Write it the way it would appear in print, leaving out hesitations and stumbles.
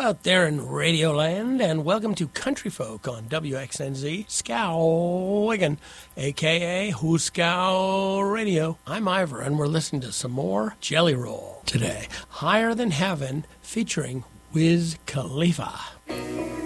out there in Radioland, and welcome to Country Folk on WXNZ, Skowhegan, a.k.a. Hooskow Radio. I'm Ivor, and we're listening to some more Jelly Roll today. Higher Than Heaven, featuring Wiz Khalifa.